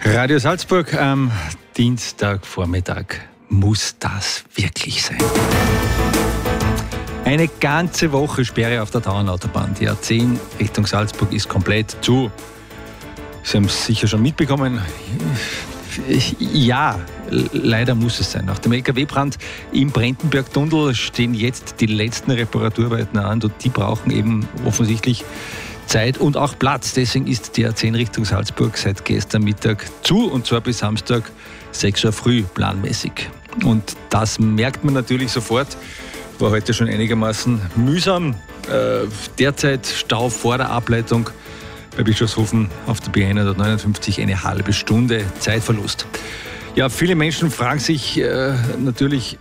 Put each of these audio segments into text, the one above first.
Radio Salzburg am Dienstagvormittag. Muss das wirklich sein? Eine ganze Woche Sperre auf der Tauernautobahn. Die A10 Richtung Salzburg ist komplett zu. Sie haben es sicher schon mitbekommen. Ja, leider muss es sein. Nach dem LKW-Brand im Brentenberg-Tunnel stehen jetzt die letzten Reparaturarbeiten an und die brauchen eben offensichtlich Zeit und auch Platz. Deswegen ist die A10 Richtung Salzburg seit gestern Mittag zu und zwar bis Samstag 6 Uhr früh planmäßig. Und das merkt man natürlich sofort. War heute schon einigermaßen mühsam. Derzeit Stau vor der Ableitung bei Bischofshofen auf der B159 eine halbe Stunde Zeitverlust. Ja, viele Menschen fragen sich natürlich,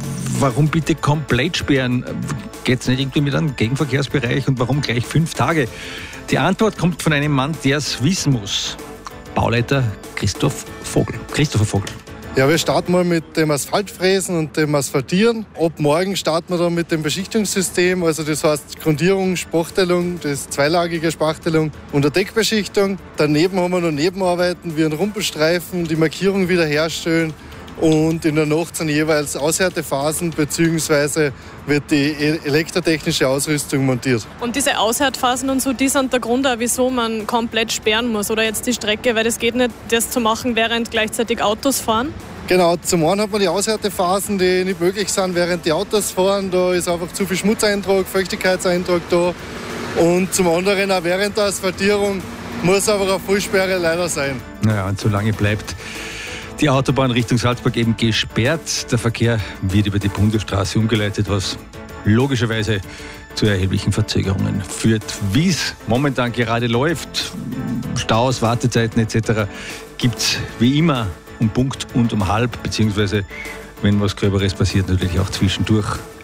warum bitte komplett sperren? Geht es nicht irgendwie mit einem Gegenverkehrsbereich und warum gleich 5 Tage? Die Antwort kommt von einem Mann, der es wissen muss. Bauleiter Christopher Vogel. Ja, wir starten mal mit dem Asphaltfräsen und dem Asphaltieren. Ab morgen starten wir dann mit dem Beschichtungssystem, also das heißt Grundierung, Spachtelung, das zweilagige Spachtelung und eine Deckbeschichtung. Daneben haben wir noch Nebenarbeiten wie einen Rumpelstreifen, die Markierung wiederherstellen und in der Nacht sind jeweils Aushärtephasen bzw. wird die elektrotechnische Ausrüstung montiert. Und diese Aushärtphasen und so, die sind der Grund auch, wieso man komplett sperren muss oder jetzt die Strecke, weil es geht nicht, das zu machen, während gleichzeitig Autos fahren? Genau, zum einen hat man die Aushärtephasen, die nicht möglich sind, während die Autos fahren. Da ist einfach zu viel Schmutzeintrag, Feuchtigkeitseintrag da. Und zum anderen auch während der Asphaltierung muss aber eine Vollsperre leider sein. Naja, und solange bleibt die Autobahn Richtung Salzburg eben gesperrt. Der Verkehr wird über die Bundesstraße umgeleitet, was logischerweise zu erheblichen Verzögerungen führt. Wie es momentan gerade läuft, Staus, Wartezeiten etc., gibt es wie immer um Punkt und um halb, beziehungsweise wenn was Gröberes passiert, natürlich auch zwischendurch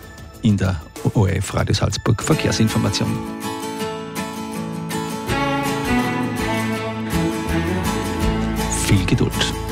in der ORF Radio Salzburg Verkehrsinformation. Viel Geduld.